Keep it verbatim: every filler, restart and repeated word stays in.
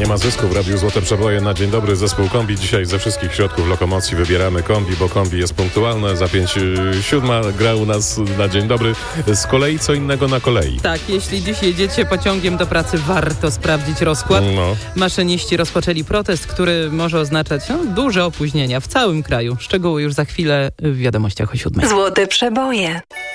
ma zysku w Radiu Złote Przeboje na dzień dobry. Zespół Kombi. Dzisiaj ze wszystkich środków lokomocji wybieramy Kombi, bo Kombi jest punktualne. Za pięć siódma gra u nas na dzień dobry. Z kolei co innego na kolei. Tak, jeśli dziś jedziecie pociągiem do pracy, warto sprawdzić rozkład. No. Maszyniści rozpoczęli protest, który może oznaczać no, duże opóźnienia w całym kraju. Szczegóły już za chwilę w wiadomościach o siódmej. Złote Przeboje.